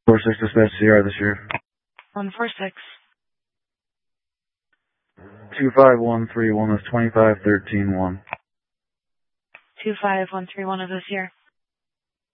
4-6 dispatch CR this year. 146. 25131 is 2513-1. 25131 of this year.